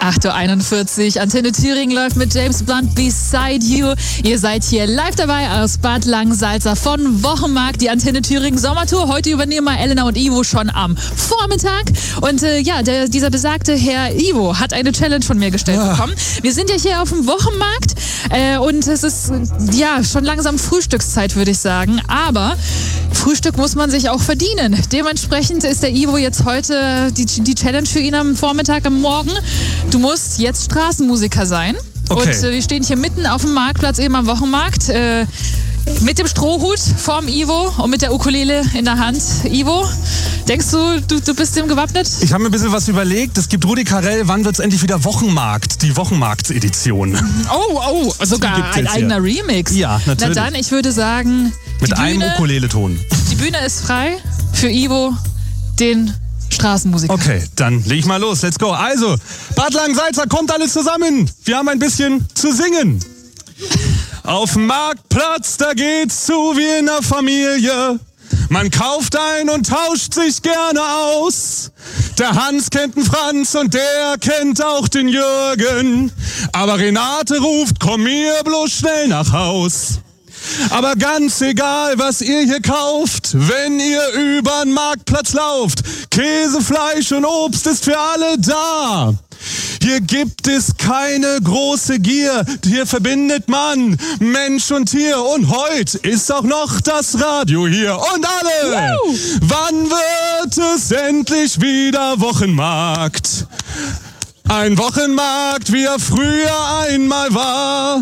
8.41 Uhr, Antenne Thüringen läuft mit James Blunt Beside You. Ihr seid hier live dabei aus Bad Langensalza von Wochenmarkt, die Antenne Thüringen Sommertour. Heute übernehmen mal Elena und Ivo schon am Vormittag. Und dieser besagte Herr Ivo hat eine Challenge von mir gestellt bekommen. Wir sind ja hier auf dem Wochenmarkt und es ist schon langsam Frühstückszeit, würde ich sagen. Aber Frühstück muss man sich auch verdienen. Dementsprechend ist der Ivo jetzt heute die Challenge für ihn am Vormittag, am Morgen. Du musst jetzt Straßenmusiker sein. Okay. Und wir stehen hier mitten auf dem Marktplatz, eben am Wochenmarkt, mit dem Strohhut vorm Ivo und mit der Ukulele in der Hand. Ivo, denkst du bist dem gewappnet? Ich habe mir ein bisschen was überlegt. Es gibt Rudi Carrell, wann wird es endlich wieder Wochenmarkt? Die Wochenmarktsedition. Oh, sogar ein eigener Remix. Ja, natürlich. Na dann, ich würde sagen, mit einem Ukulele-Ton. Die Bühne ist frei für Ivo, den Straßenmusiker. Okay, dann leg ich mal los. Let's go. Also, Bad Langensalza, kommt alles zusammen. Wir haben ein bisschen zu singen. Auf dem Marktplatz, da geht's zu wie in der Familie. Man kauft ein und tauscht sich gerne aus. Der Hans kennt den Franz und der kennt auch den Jürgen. Aber Renate ruft, komm mir bloß schnell nach Haus. Aber ganz egal, was ihr hier kauft, wenn ihr übern Marktplatz lauft, Käse, Fleisch und Obst ist für alle da. Hier gibt es keine große Gier, hier verbindet man Mensch und Tier. Und heute ist auch noch das Radio hier. Und alle, wann wird es endlich wieder Wochenmarkt? Ein Wochenmarkt, wie er früher einmal war.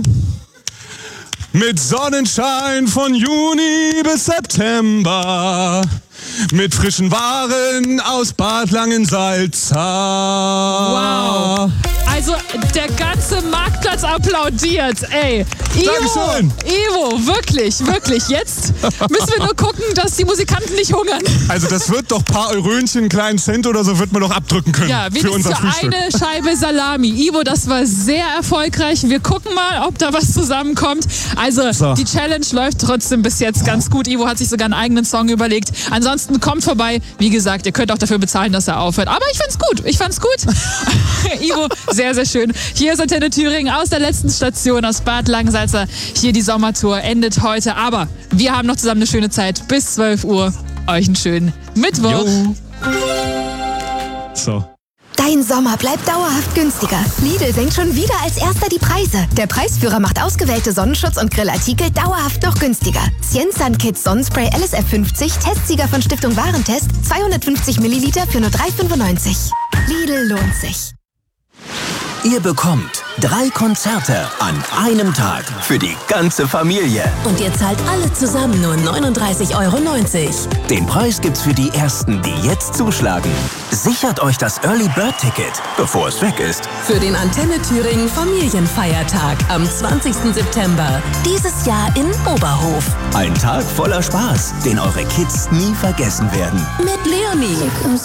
Mit Sonnenschein von Juni bis September. Mit frischen Waren aus Bad Langensalza. Wow. Also der ganze Marktplatz applaudiert, ey. Ivo, wirklich. Jetzt müssen wir nur gucken, dass die Musikanten nicht hungern. Also das wird doch ein paar Eurönchen, einen kleinen Cent oder so, wird man doch abdrücken können. Ja, wenigstens für eine Scheibe Salami. Ivo, das war sehr erfolgreich. Wir gucken mal, ob da was zusammenkommt. Also Die Challenge läuft trotzdem bis jetzt ganz gut. Ivo hat sich sogar einen eigenen Song überlegt. Ansonsten kommt vorbei. Wie gesagt, ihr könnt auch dafür bezahlen, dass er aufhört. Aber ich fand's gut. Ivo, sehr, sehr schön. Hier ist Antenne Thüringen aus der letzten Station aus Bad Langensalza. Hier die Sommertour endet heute. Aber wir haben noch zusammen eine schöne Zeit. Bis 12 Uhr. Euch einen schönen Mittwoch. So. Dein Sommer bleibt dauerhaft günstiger. Lidl senkt schon wieder als erster die Preise. Der Preisführer macht ausgewählte Sonnenschutz- und Grillartikel dauerhaft noch günstiger. Cienzan Kids Sonnenspray LSF 50, Testsieger von Stiftung Warentest, 250 Milliliter für nur 3,95. Lidl lohnt sich. Ihr bekommt 3 Konzerte an einem Tag für die ganze Familie. Und ihr zahlt alle zusammen nur 39,90 €. Den Preis gibt's für die Ersten, die jetzt zuschlagen. Sichert euch das Early Bird Ticket, bevor es weg ist. Für den Antenne Thüringen Familienfeiertag am 20. September. Dieses Jahr in Oberhof. Ein Tag voller Spaß, den eure Kids nie vergessen werden. Mit Leonie.